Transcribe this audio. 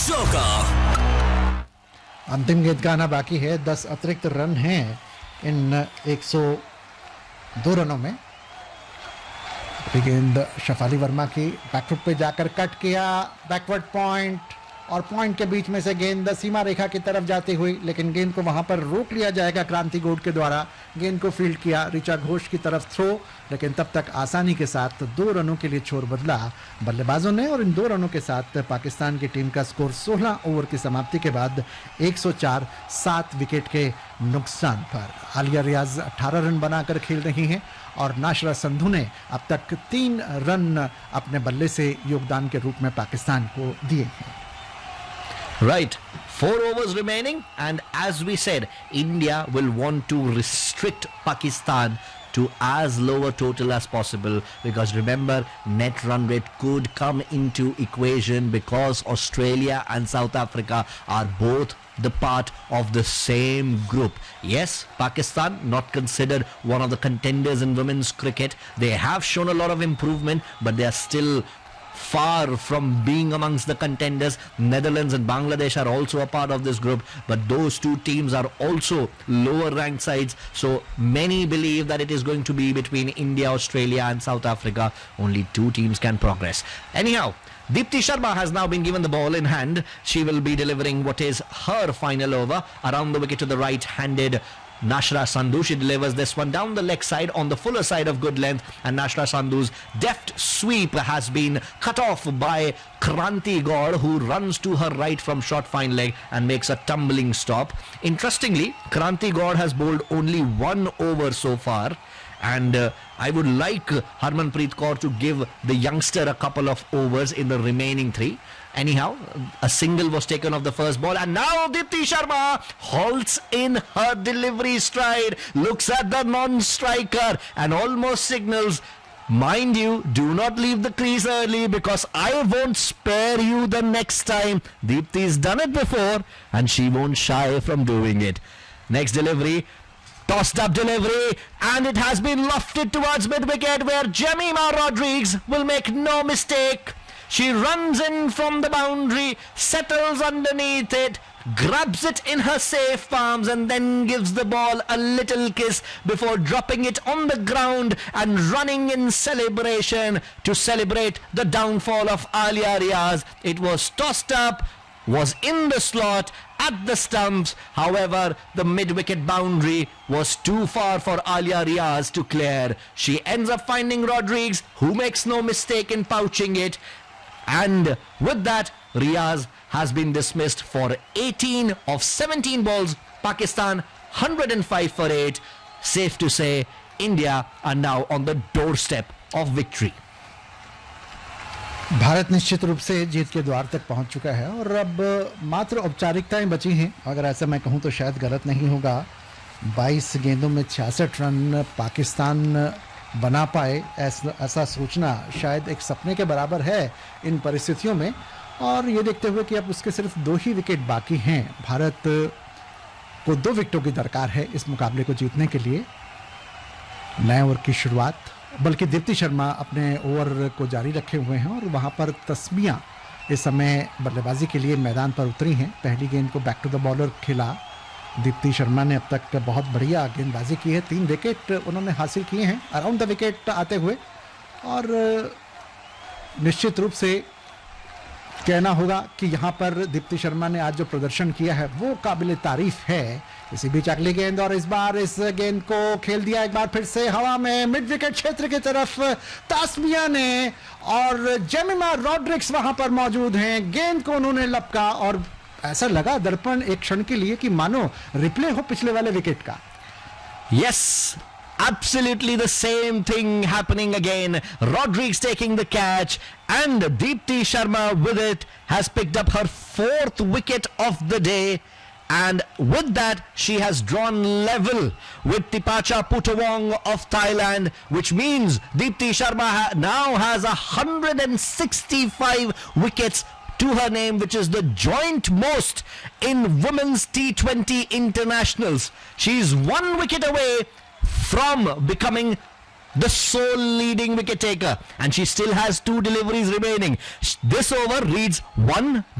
चौका। अंतिम गेंद का आना बाकी है। 10 अतिरिक्त रन हैं इन 102 रनों में। गेंद शफाली वर्मा की बैकफुट पे जाकर कट किया, बैकवर्ड पॉइंट, और पॉइंट के बीच में से गेंद सीमा रेखा की तरफ जाती हुई, लेकिन गेंद को वहां पर रोक लिया जाएगा क्रांति गौड़ के द्वारा। गेंद को फील्ड किया ऋचा घोष की तरफ थ्रो, लेकिन तब तक आसानी के साथ 2 रनों के लिए छोर बदला बल्लेबाजों ने, और इन 2 रनों के साथ पाकिस्तान की टीम का स्कोर 16 ओवर की समाप्ति के बाद 104, 7 विकेट के नुकसान पर। आलिया रियाज 18 रन बनाकर खेल रही हैं और नाशरा संधू ने अब तक 3 रन अपने बल्ले से योगदान के रूप में पाकिस्तान को दिए हैं। Right, 4 overs remaining, and as we said, India will want to restrict Pakistan to as low a total as possible, because remember, net run rate could come into equation because Australia and South Africa are both the part of the same group. Yes, Pakistan not considered one of the contenders in women's cricket. They have shown a lot of improvement, but they are still far from being amongst the contenders. Netherlands and Bangladesh are also a part of this group, but those two teams are also lower ranked sides, so many believe that it is going to be between India, Australia and South Africa. Only 2 teams can progress. Anyhow, Deepti Sharma has now been given the ball in hand. She will be delivering what is her final over around the wicket to the right-handed Nashra Sandhu. She delivers this one down the leg side on the fuller side of good length, and Nashra Sandhu's deft sweep has been cut off by Kranti Gaur, who runs to her right from short fine leg and makes a tumbling stop. Interestingly, Kranti Gaur has bowled only 1 over so far, and I would like Harmanpreet Kaur to give the youngster a couple of overs in the remaining 3. Anyhow, a single was taken off the first ball, and now Deepti Sharma halts in her delivery stride, looks at the non-striker and almost signals, mind you, do not leave the crease early because I won't spare you the next time. Deepti's done it before and she won't shy from doing it. Next delivery, tossed up delivery, and it has been lofted towards mid-wicket where Jemima Rodrigues will make no mistake. She runs in from the boundary, settles underneath it, grabs it in her safe palms, and then gives the ball a little kiss before dropping it on the ground and running in celebration to celebrate the downfall of Alia Riaz. It was tossed up, was in the slot at the stumps. However, the mid-wicket boundary was too far for Alia Riaz to clear. She ends up finding Rodrigues, who makes no mistake in pouching it. And with that, Riaz has been dismissed for 18 of 17 balls. Pakistan 105 for 8. Safe to say, India are now on the doorstep of victory. Bharat निश्चित रूप से जीत के द्वार तक पहुंच चुका है और अब मात्र औपचारिकताएं बची हैं। अगर ऐसा मैं कहूं तो शायद गलत नहीं होगा। 22 गेंदों में 66 रन पाकिस्तान बना पाए, ऐसा सोचना शायद एक सपने के बराबर है इन परिस्थितियों में। और ये देखते हुए कि अब उसके सिर्फ 2 ही विकेट बाकी हैं, भारत को 2 विकेटों की दरकार है इस मुकाबले को जीतने के लिए। नए ओवर की शुरुआत, बल्कि दीप्ति शर्मा अपने ओवर को जारी रखे हुए हैं और वहां पर तस्मिया इस समय बल्लेबाजी के लिए मैदान पर उतरी हैं। पहली गेंद को बैक टू द बॉलर खेला दीप्ति शर्मा ने। अब तक बहुत बढ़िया गेंदबाजी की है, 3 विकेट उन्होंने हासिल किए हैं अराउंड द विकेट आते हुए, और निश्चित रूप से कहना होगा कि यहाँ पर दीप्ति शर्मा ने आज जो प्रदर्शन किया है वो काबिल तारीफ है। इसी बीच अगली गेंद, और इस बार इस गेंद को खेल दिया एक बार फिर से हवा में मिड विकेट क्षेत्र की तरफ तास्मिया ने, और जेमिमा रॉड्रिक्स वहां पर मौजूद हैं। गेंद को उन्होंने लपका और ऐसा लगा दर्पण एक क्षण के लिए कि मानो रिप्ले हो पिछले वाले विकेट का। Yes, absolutely the same thing happening again. Rodrigues taking the catch, and Deepti Sharma with it has picked up her 4th wicket of the day. And with that, she has drawn level with Tipacha Putawong of Thailand, which means Deepti Sharma now has 165 wickets to her name, which is the joint most in women's T20 internationals. She's 1 wicket away from becoming the sole leading wicket taker, and she still has 2 deliveries remaining. This over reads 1